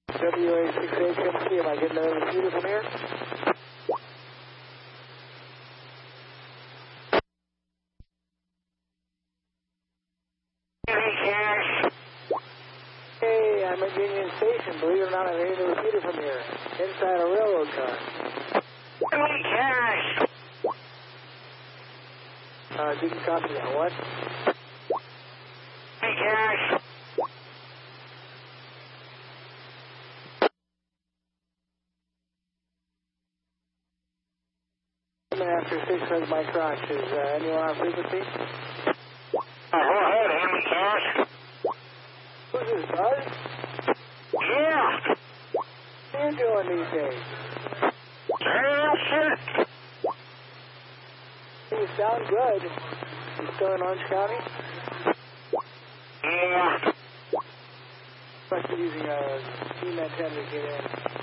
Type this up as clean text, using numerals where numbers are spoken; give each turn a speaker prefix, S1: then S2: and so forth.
S1: WA6HMC, am I getting another repeater from here? Hey, I'm at Union Station. Believe it or not, I'm getting a repeater from here. Inside a railroad car. Didn't copy that. What? After 6 has my crotch. Is anyone on frequency?
S2: Go ahead, Henry Cash.
S1: Who's this, Buzz?
S2: Yeah.
S1: What are you doing these days?
S2: Damn shit.
S1: You sound good. You still in Orange County?
S2: Yeah.
S1: Must be using a team antenna to get in.